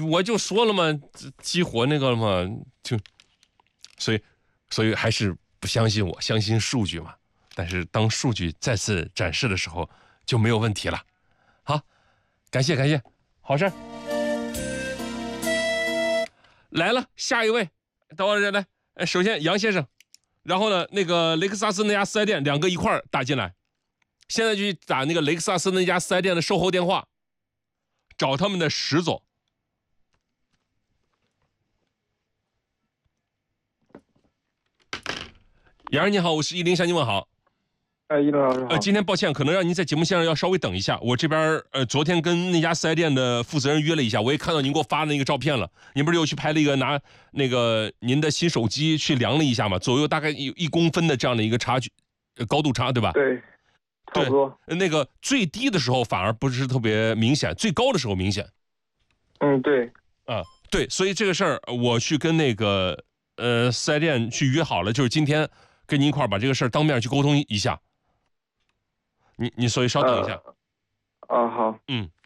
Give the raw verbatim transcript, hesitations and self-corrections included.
我就说了嘛，激活那个了嘛，就所以所以还是不相信我，相信数据嘛。但是当数据再次展示的时候，就没有问题了。好，感谢感谢，好事。来了，下一位，到我这来。首先杨先生，然后呢，那个雷克萨斯那家四 S 店两个一块儿打进来，现在就去打那个雷克萨斯那家四 S 店的售后电话，找他们的石总。杨儿你好，我是一林向你问好。 哎，一林老师好。 呃，今天抱歉，可能让您在节目线上要稍微等一下。我这边呃，昨天跟那家四 S 店的负责人约了一下，我也看到您给我发的那个照片了。您不是又去拍了一个拿那个您的新手机去量了一下嘛？左右大概有一公分的这样的一个差距，呃，高度差，对吧？ 对，差不多。 那个最低的时候反而不是特别明显，最高的时候明显。 嗯，对。 啊，对，所以这个事儿我去跟那个呃四 S 店去约好了，就是今天跟您一块儿把这个事儿当面去沟通一下。你你所以稍等一下。 啊、呃，好。 嗯，